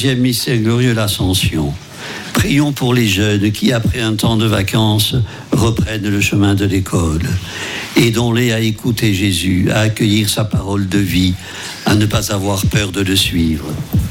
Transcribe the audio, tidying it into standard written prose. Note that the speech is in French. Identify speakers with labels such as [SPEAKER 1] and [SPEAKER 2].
[SPEAKER 1] 6e mystère glorieux, l'Ascension. Prions pour les jeunes qui, après un temps de vacances, reprennent le chemin de l'école. Aidons-les à écouter Jésus, à accueillir sa parole de vie, à ne pas avoir peur de le suivre.